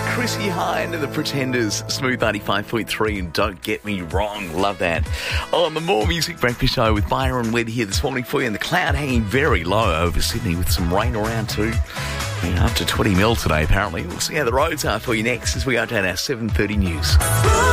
Chrissy Hynde and the Pretenders, Smooth 95.3 and Don't Get Me Wrong. Love that. On the More Music Breakfast Show with Byron Wedd here this morning for you, and the cloud hanging very low over Sydney with some rain around too. Up to 20 mil today apparently. We'll see how the roads are for you next as we update our 7:30 news.